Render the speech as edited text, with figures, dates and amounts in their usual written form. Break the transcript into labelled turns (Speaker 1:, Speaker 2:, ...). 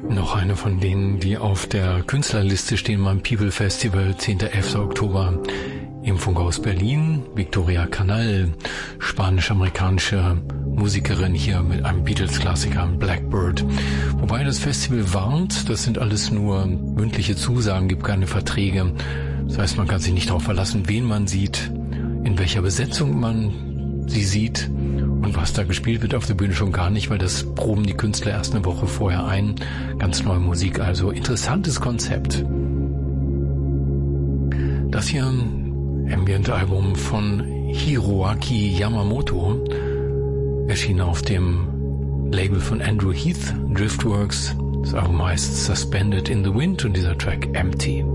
Speaker 1: Noch eine von denen, die auf der Künstlerliste stehen beim People Festival, 10. 11. Oktober im Funkhaus Berlin. Victoria Canal, spanisch-amerikanische Musikerin hier mit einem Beatles-Klassiker, Blackbird. Wobei das Festival warnt, das sind alles nur mündliche Zusagen, gibt keine Verträge. Das heißt, man kann sich nicht darauf verlassen, wen man sieht, in welcher Besetzung man sie sieht. Und was da gespielt wird auf der Bühne schon gar nicht, weil das proben die Künstler erst eine Woche vorher ein. Ganz neue Musik, also interessantes Konzept. Das hier Ambient-Album von Hiroaki Yamamoto erschien auf dem Label von Andrew Heath, Driftworks. Das Album heißt Suspended in the Wind und dieser Track Empty.